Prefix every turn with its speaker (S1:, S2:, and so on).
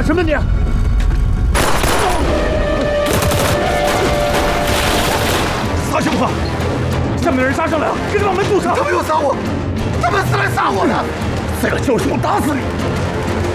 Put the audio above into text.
S1: 什么你？撒什么话？下面有人杀上来了，赶紧把门堵上！
S2: 他没有杀我，他们是来杀我的。
S1: 再敢叫声，我打死你！